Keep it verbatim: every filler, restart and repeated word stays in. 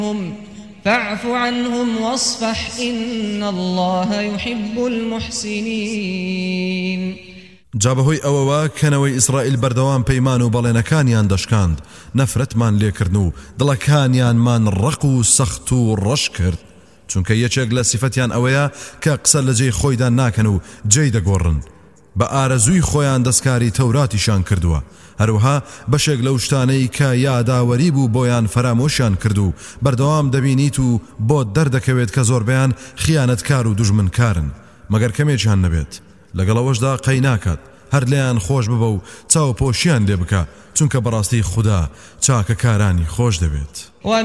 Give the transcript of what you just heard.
فاعف عنهم واصفح إن الله يحب المحسنين. جابهوی ئەوەوە کەنەوەی ئیسرائیل بەردەوام پەیمان و بەڵێنەکانیان دەشکاند، نەفرەتمان لێکردن و دڵەکانیانمان ڕق و سەخت و ڕەش کرد، چونکە یەکێک لە سیفەتیان ئەوەیە کە قسە لە جێی خۆیدا ناکەن و جێی دەگۆڕن، بە ئارەزووی خۆیان دەستکاری تەوراتیشان کردووە، هەروەها بەشێک لەو شتانەی کە یاداوەری بوو بۆیان فرامۆشیان کرد و بەردەوام دەبینیت و بۆ دەردەکەوێت کە زۆربەیان خیانەتکار و دوژمنکارن، مەگەر کەمێکیان نەبێت لەگەڵەوەشدا قەی ناکات، هەر لێیان خۆش ببە و چاوپۆشیان لێ بکە، چونکە بەڕاستی خوددا چاکەکارانی خۆش دەبێت.